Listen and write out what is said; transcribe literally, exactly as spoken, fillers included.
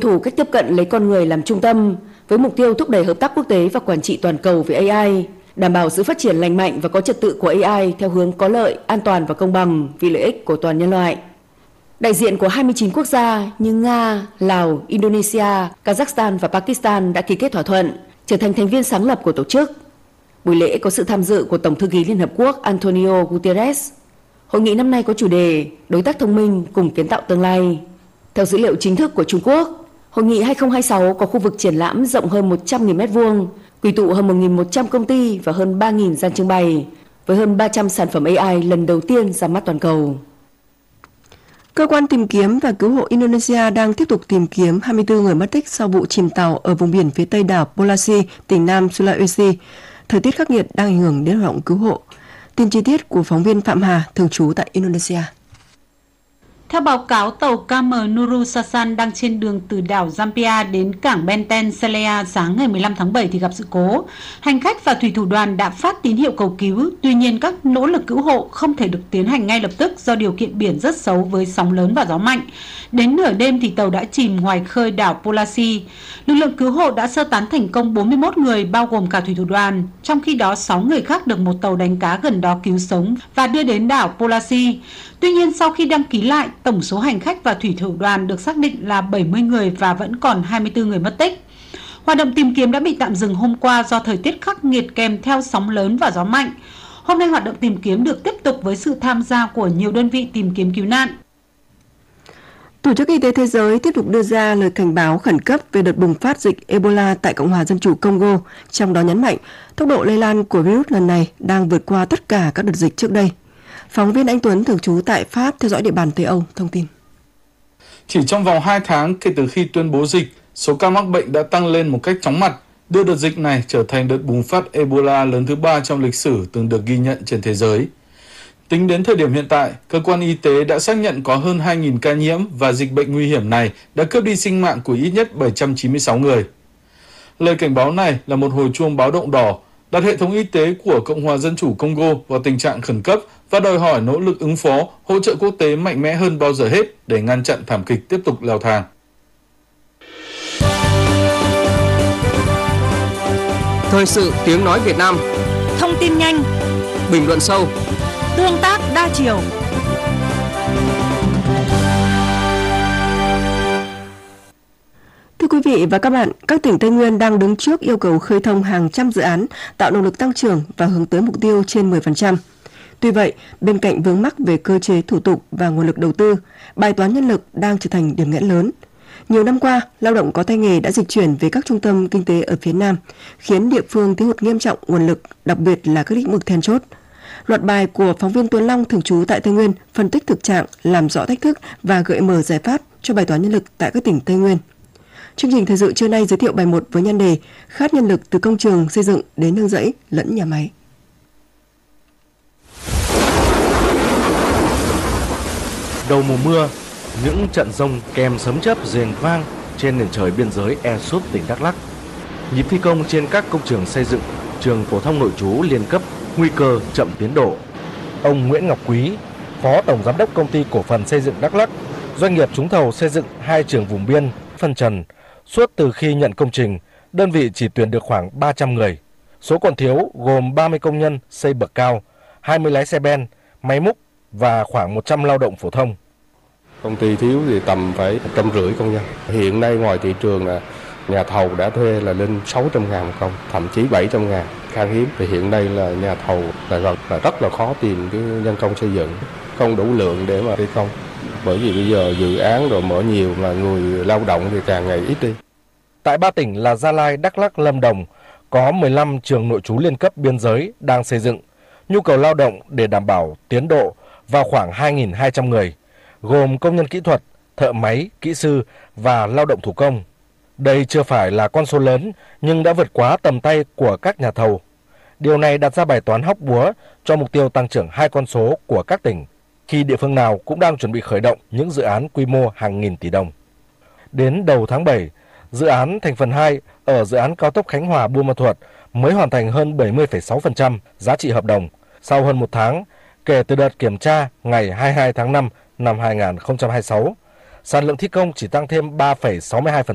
thủ cách tiếp cận lấy con người làm trung tâm với mục tiêu thúc đẩy hợp tác quốc tế và quản trị toàn cầu về a i, đảm bảo sự phát triển lành mạnh và có trật tự của a i theo hướng có lợi, an toàn và công bằng vì lợi ích của toàn nhân loại. Đại diện của hai mươi chín quốc gia như Nga, Lào, Indonesia, Kazakhstan và Pakistan đã ký kết thỏa thuận trở thành thành viên sáng lập của tổ chức. Buổi lễ có sự tham dự của Tổng thư ký Liên Hợp Quốc Antonio Guterres. Hội nghị năm nay có chủ đề Đối tác thông minh cùng kiến tạo tương lai. Theo dữ liệu chính thức của Trung Quốc, Hội nghị hai không hai sáu có khu vực triển lãm rộng hơn một trăm nghìn mét vuông, quy tụ hơn một nghìn một trăm công ty và hơn ba nghìn gian trưng bày, với hơn ba trăm sản phẩm a i lần đầu tiên ra mắt toàn cầu. Cơ quan tìm kiếm và cứu hộ Indonesia đang tiếp tục tìm kiếm hai mươi tư người mất tích sau vụ chìm tàu ở vùng biển phía tây đảo Polasi, tỉnh Nam Sulawesi. Thời tiết khắc nghiệt đang ảnh hưởng đến hoạt động cứu hộ. Tin chi tiết của phóng viên Phạm Hà, thường trú tại Indonesia. Theo báo cáo, tàu K M Nurul Sasan đang trên đường từ đảo Zampia đến cảng Benten Selea sáng ngày mười lăm tháng bảy thì gặp sự cố. Hành khách và thủy thủ đoàn đã phát tín hiệu cầu cứu, tuy nhiên các nỗ lực cứu hộ không thể được tiến hành ngay lập tức do điều kiện biển rất xấu với sóng lớn và gió mạnh. Đến nửa đêm thì tàu đã chìm ngoài khơi đảo Polasi. Lực lượng cứu hộ đã sơ tán thành công bốn mươi mốt người bao gồm cả thủy thủ đoàn, trong khi đó sáu người khác được một tàu đánh cá gần đó cứu sống và đưa đến đảo Polasi. Tuy nhiên, sau khi đăng ký lại, tổng số hành khách và thủy thủ đoàn được xác định là bảy mươi người và vẫn còn hai mươi tư người mất tích. Hoạt động tìm kiếm đã bị tạm dừng hôm qua do thời tiết khắc nghiệt kèm theo sóng lớn và gió mạnh. Hôm nay hoạt động tìm kiếm được tiếp tục với sự tham gia của nhiều đơn vị tìm kiếm cứu nạn. Tổ chức Y tế Thế giới tiếp tục đưa ra lời cảnh báo khẩn cấp về đợt bùng phát dịch Ebola tại Cộng hòa Dân chủ Congo, trong đó nhấn mạnh tốc độ lây lan của virus lần này đang vượt qua tất cả các đợt dịch trước đây. Phóng viên Anh Tuấn thường trú tại Pháp theo dõi địa bàn Tây Âu thông tin. Chỉ trong vòng hai tháng kể từ khi tuyên bố dịch, số ca mắc bệnh đã tăng lên một cách chóng mặt, đưa đợt dịch này trở thành đợt bùng phát Ebola lớn thứ ba trong lịch sử từng được ghi nhận trên thế giới. Tính đến thời điểm hiện tại, cơ quan y tế đã xác nhận có hơn hai nghìn ca nhiễm và dịch bệnh nguy hiểm này đã cướp đi sinh mạng của ít nhất bảy trăm chín mươi sáu người. Lời cảnh báo này là một hồi chuông báo động đỏ, đặt hệ thống y tế của Cộng hòa Dân chủ Congo vào tình trạng khẩn cấp và đòi hỏi nỗ lực ứng phó, hỗ trợ quốc tế mạnh mẽ hơn bao giờ hết để ngăn chặn thảm kịch tiếp tục leo thang. Thời sự tiếng nói Việt Nam. Thông tin nhanh, bình luận sâu, tương tác đa chiều. Thưa quý vị và các bạn, các tỉnh Tây Nguyên đang đứng trước yêu cầu khơi thông hàng trăm dự án, tạo động lực tăng trưởng và hướng tới mục tiêu trên mười phần trăm. Tuy vậy, bên cạnh vướng mắc về cơ chế thủ tục và nguồn lực đầu tư, bài toán nhân lực đang trở thành điểm nghẽn lớn. Nhiều năm qua, lao động có tay nghề đã dịch chuyển về các trung tâm kinh tế ở phía Nam, khiến địa phương thiếu hụt nghiêm trọng nguồn lực, đặc biệt là các lĩnh vực then chốt. Loạt bài của phóng viên Tuấn Long thường trú tại Tây Nguyên phân tích thực trạng, làm rõ thách thức và gợi mở giải pháp cho bài toán nhân lực tại các tỉnh Tây Nguyên. Chương trình thời sự trưa nay giới thiệu bài một với nhan đề Khát nhân lực từ công trường xây dựng đến nương rẫy lẫn nhà máy. Đầu mùa mưa, những trận dông kèm sấm chớp rền vang trên nền trời biên giới Ea Súp, tỉnh Đắk Lắk. Nhịp thi công trên các công trường xây dựng, trường phổ thông nội trú liên cấp nguy cơ chậm tiến độ. Ông Nguyễn Ngọc Quý, Phó Tổng Giám đốc Công ty Cổ phần Xây dựng Đắk Lắk, doanh nghiệp trúng thầu xây dựng hai trường vùng biên, phân trần. Suốt từ khi nhận công trình, đơn vị chỉ tuyển được khoảng ba trăm người. Số còn thiếu gồm ba mươi công nhân xây bậc cao, hai mươi lái xe ben, máy múc và khoảng một trăm lao động phổ thông. Công ty thiếu thì tầm phải một trăm rưỡi công nhân. Hiện nay ngoài thị trường là nhà thầu đã thuê là lên sáu trăm ngàn một công, thậm chí bảy trăm ngàn. Khan hiếm thì hiện nay là nhà thầu là, là rất là khó tìm cái nhân công xây dựng, không đủ lượng để mà thi công. Bởi vì bây giờ dự án rồi mở nhiều mà người lao động thì càng ngày ít đi. Tại ba tỉnh là Gia Lai, Đắk Lắk, Lâm Đồng có mười lăm trường nội trú liên cấp biên giới đang xây dựng. Nhu cầu lao động để đảm bảo tiến độ vào khoảng hai nghìn hai trăm người, gồm công nhân kỹ thuật, thợ máy, kỹ sư và lao động thủ công. Đây chưa phải là con số lớn nhưng đã vượt quá tầm tay của các nhà thầu. Điều này đặt ra bài toán hóc búa cho mục tiêu tăng trưởng hai con số của các tỉnh, khi địa phương nào cũng đang chuẩn bị khởi động những dự án quy mô hàng nghìn tỷ đồng. Đến đầu tháng bảy, dự án thành phần hai ở dự án cao tốc Khánh Hòa - Buôn Ma Thuột mới hoàn thành hơn bảy mươi phẩy sáu phần trăm giá trị hợp đồng sau hơn một tháng kể từ đợt kiểm tra ngày hai mươi hai tháng năm năm hai nghìn không trăm hai mươi sáu. Sản lượng thi công chỉ tăng thêm ba phẩy sáu mươi hai phần trăm.